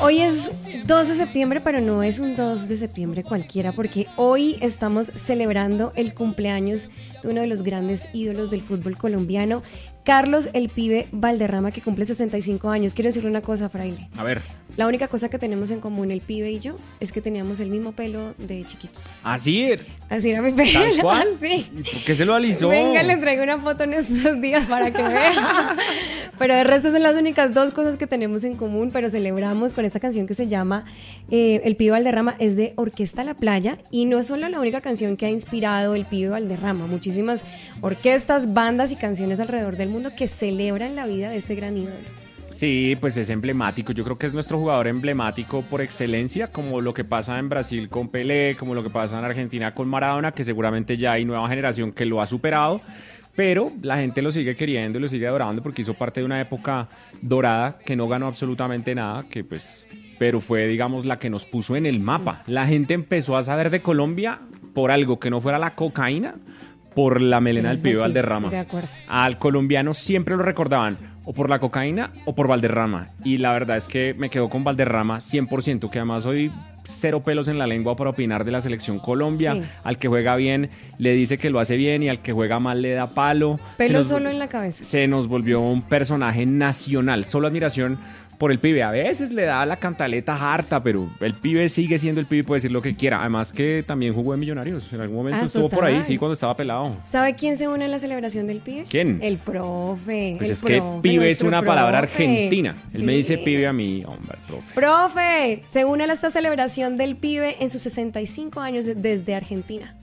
Hoy es 2 de septiembre, pero no es un 2 de septiembre cualquiera, porque hoy estamos celebrando el cumpleaños de uno de los grandes ídolos del fútbol colombiano, Carlos el Pibe Valderrama, que cumple 65 años. Quiero decirle una cosa, Fraile. A ver. La única cosa que tenemos en común el Pibe y yo es que teníamos el mismo pelo de chiquitos. ¿Así? Así era mi pelo. ¿Tal cual? Sí. ¿Y por qué se lo alisó? Venga, le traigo una foto en estos días para que vea. Pero de resto son las únicas dos cosas que tenemos en común, pero celebramos con esta canción que se llama El Pibe Valderrama. Es de Orquesta La Playa y no es solo la única canción que ha inspirado el Pibe Valderrama. Muchísimas orquestas, bandas y canciones alrededor del mundo que celebran la vida de este gran ídolo. Sí, pues es emblemático. Yo creo que es nuestro jugador emblemático por excelencia, como lo que pasa en Brasil con Pelé, como lo que pasa en Argentina con Maradona, que seguramente ya hay nueva generación que lo ha superado, pero la gente lo sigue queriendo y lo sigue adorando porque hizo parte de una época dorada que no ganó absolutamente nada, que pues, pero fue, digamos, la que nos puso en el mapa. La gente empezó a saber de Colombia por algo que no fuera la cocaína, por la melena del Pibe Valderrama. De acuerdo. Al colombiano siempre lo recordaban o por la cocaína o por Valderrama. Y la verdad es que me quedo con Valderrama 100%, que además soy cero pelos en la lengua para opinar de la selección Colombia. Sí. Al que juega bien le dice que lo hace bien y al que juega mal le da palo. Pelo solo en la cabeza. Se nos volvió un personaje nacional. Solo admiración por el Pibe. A veces le da la cantaleta harta, pero el Pibe sigue siendo el Pibe y puede decir lo que quiera. Además que también jugó en Millonarios. En algún momento estuvo total por ahí, sí, cuando estaba pelado. ¿Sabe quién se une a la celebración del Pibe? ¿Quién? El profe. Pues el es que Pibe es una palabra argentina. Él sí. me dice Pibe a mí, hombre, profe. Profe, se une a esta celebración del Pibe en sus 65 años desde Argentina.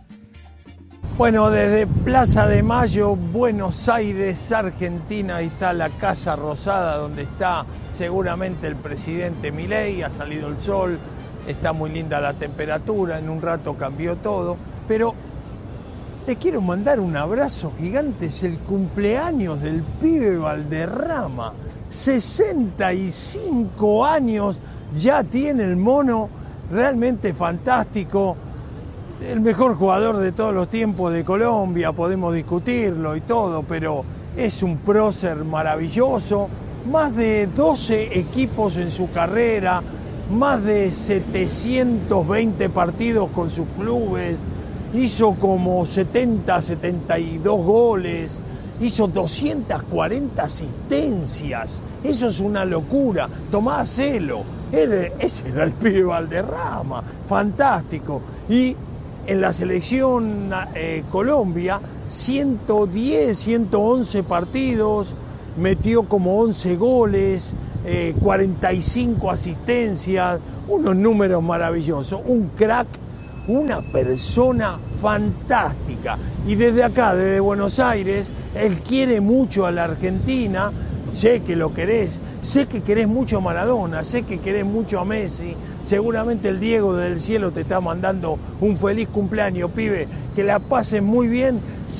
Bueno, desde Plaza de Mayo, Buenos Aires, Argentina, ahí está la Casa Rosada, donde está seguramente el presidente Milei. Ha salido el sol, está muy linda la temperatura, en un rato cambió todo, pero les quiero mandar un abrazo gigante. Es el cumpleaños del Pibe Valderrama, 65 años ya tiene el mono, realmente fantástico. El mejor jugador de todos los tiempos de Colombia, podemos discutirlo y todo, pero es un prócer maravilloso. Más de 12 equipos en su carrera, más de 720 partidos con sus clubes, hizo como 72 goles, hizo 240 asistencias. Eso es una locura. Tomá celo. Ese era el Pibe Valderrama, fantástico. Y en la selección Colombia, 110, 111 partidos, metió como 11 goles, 45 asistencias, unos números maravillosos, un crack, una persona fantástica. Y desde acá, desde Buenos Aires, él quiere mucho a la Argentina. Sé que lo querés, sé que querés mucho a Maradona, sé que querés mucho a Messi. Seguramente el Diego del cielo te está mandando un feliz cumpleaños, pibe. Que la pasen muy bien.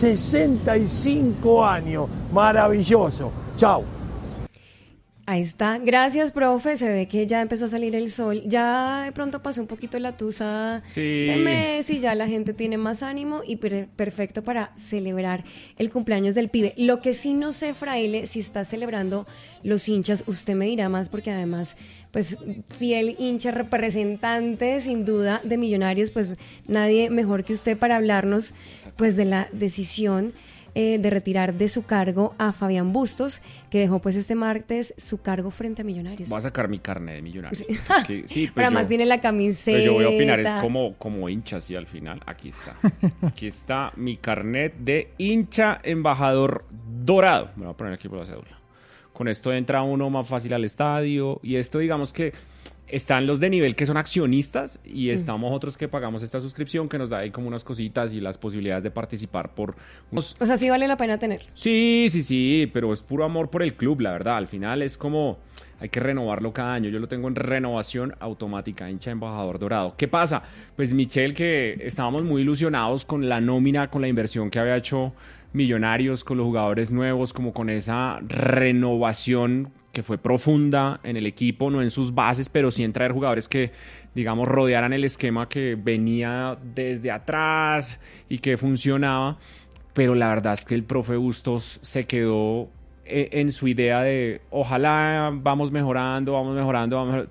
65 años, maravilloso. Chao. Ahí está. Gracias, profe. Se ve que ya empezó a salir el sol. Ya de pronto pasó un poquito la tusa de Messi. Ya la gente tiene más ánimo y perfecto para celebrar el cumpleaños del Pibe. Lo que sí no sé, Fraile, si está celebrando los hinchas, usted me dirá más porque además, pues, fiel hincha representante, sin duda, de Millonarios, pues nadie mejor que usted para hablarnos, pues, de la decisión de retirar de su cargo a Fabián Bustos, que dejó pues este martes su cargo frente a Millonarios. Voy a sacar mi carnet de Millonarios. Sí. Sí, pues pero además tiene la camiseta. Pues yo voy a opinar, es como hincha, así al final. Aquí está. Aquí está mi carnet de hincha embajador dorado. Me voy a poner aquí por la cédula. Con esto entra uno más fácil al estadio. Y esto, digamos que están los de nivel que son accionistas y estamos otros que pagamos esta suscripción que nos da ahí como unas cositas y las posibilidades de participar por unos... O sea, sí vale la pena tenerlo. Sí, pero es puro amor por el club, la verdad. Al final es como... Hay que renovarlo cada año. Yo lo tengo en renovación automática, hincha embajador dorado. ¿Qué pasa? Pues Michel, que estábamos muy ilusionados con la nómina, con la inversión que había hecho Millonarios, con los jugadores nuevos, como con esa renovación que fue profunda en el equipo, no en sus bases, pero sí en traer jugadores que, digamos, rodearan el esquema que venía desde atrás y que funcionaba. Pero la verdad es que el profe Bustos se quedó en su idea de ojalá vamos mejorando.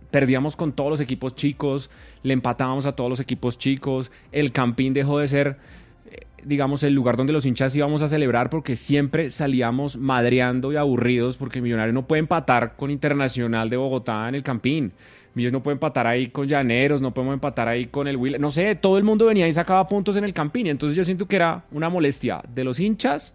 perdíamos con todos los equipos chicos, le empatábamos a todos los equipos chicos, el Campín dejó de ser, digamos, el lugar donde los hinchas íbamos a celebrar porque siempre salíamos madreando y aburridos porque Millonarios no puede empatar con Internacional de Bogotá en el Campín. Millos no puede empatar ahí con Llaneros, no podemos empatar ahí con el Will. No sé, todo el mundo venía y sacaba puntos en el Campín. Entonces yo siento que era una molestia de los hinchas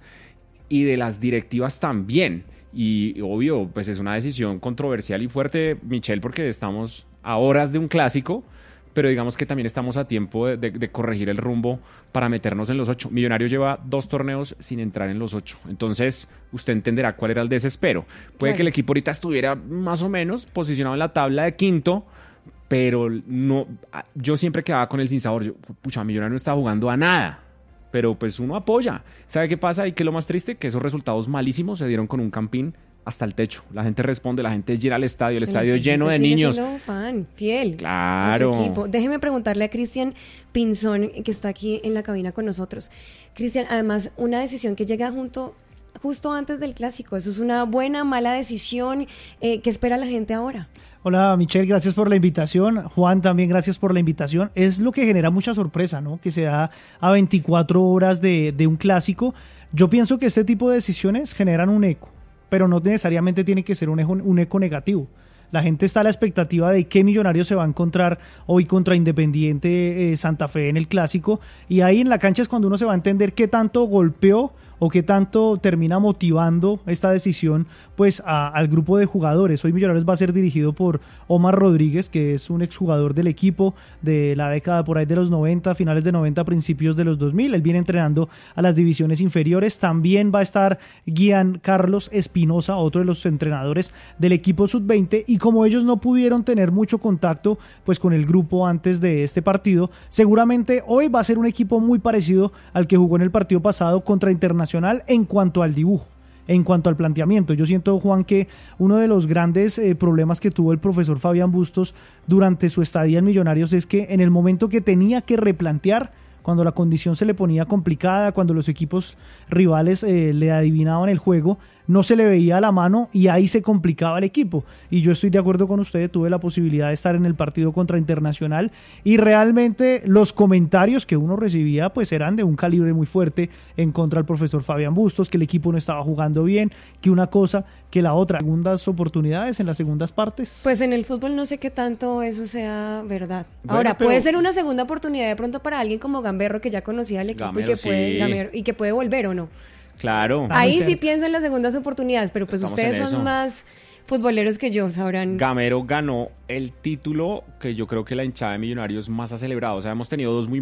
y de las directivas también. Y obvio, pues es una decisión controversial y fuerte, Michel, porque estamos a horas de un clásico, pero digamos que también estamos a tiempo de corregir el rumbo para meternos en los 8. Millonarios lleva 2 torneos sin entrar en los 8. Entonces, usted entenderá cuál era el desespero. Puede que el equipo ahorita estuviera más o menos posicionado en la tabla de quinto, pero no, yo siempre quedaba con el sinsabor. Pucha, Millonarios no está jugando a nada. Pero pues uno apoya. ¿Sabe qué pasa? Y qué es lo más triste, que esos resultados malísimos se dieron con un Campín hasta el techo. La gente responde, la gente llega al estadio, el estadio lleno de niños. Siendo un fan fiel. Claro. A su equipo. Déjeme preguntarle a Cristian Pinzón, que está aquí en la cabina con nosotros. Cristian, además, una decisión que llega justo antes del clásico. ¿Eso es una buena, mala decisión? ¿Qué espera la gente ahora? Hola Michelle, gracias por la invitación. Juan, también gracias por la invitación. Es lo que genera mucha sorpresa, ¿no? Que se da a 24 horas de un clásico. Yo pienso que este tipo de decisiones generan un eco, pero no necesariamente tiene que ser un eco negativo. La gente está a la expectativa de qué Millonarios se va a encontrar hoy contra Independiente Santa Fe en el clásico, y ahí en la cancha es cuando uno se va a entender qué tanto golpeó o qué tanto termina motivando esta decisión pues al grupo de jugadores. Hoy Millonarios va a ser dirigido por Omar Rodríguez, que es un exjugador del equipo de la década por ahí de los 90, finales de 90, principios de los 2000. Él viene entrenando a las divisiones inferiores. También va a estar Carlos Espinosa, otro de los entrenadores del equipo sub-20, y como ellos no pudieron tener mucho contacto pues con el grupo antes de este partido, seguramente hoy va a ser un equipo muy parecido al que jugó en el partido pasado contra Internacional en cuanto al dibujo. En cuanto al planteamiento, yo siento, Juan, que uno de los grandes problemas que tuvo el profesor Fabián Bustos durante su estadía en Millonarios es que en el momento que tenía que replantear, cuando la condición se le ponía complicada, cuando los equipos rivales le adivinaban el juego, no se le veía a la mano y ahí se complicaba el equipo. Y yo estoy de acuerdo con usted, tuve la posibilidad de estar en el partido contra Internacional y realmente los comentarios que uno recibía pues eran de un calibre muy fuerte en contra del profesor Fabián Bustos, que el equipo no estaba jugando bien, que una cosa, que la otra. Segundas oportunidades en las segundas partes. Pues en el fútbol no sé qué tanto eso sea verdad. Bueno, ahora, puede ser una segunda oportunidad de pronto para alguien como Gamberro, que ya conocía al equipo y que puede volver, ¿o no? Claro. Ahí sí pienso en las segundas oportunidades, pero pues ustedes son más futboleros que yo, sabrán. Gamero ganó el título que yo creo que la hinchada de Millonarios más ha celebrado. O sea, hemos tenido 2 muy